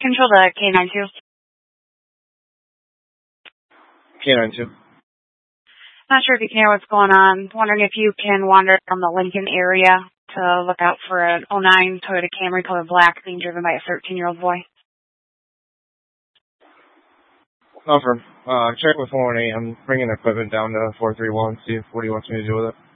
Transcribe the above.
Control to K92. K92. Not sure if you can hear what's going on. Wondering if you can wander from the Lincoln area to look out for an '09 Toyota Camry color black being driven by a 13-year-old boy. Confirm. Check with 418. I'm bringing equipment down to 431. See what he wants me to do with it.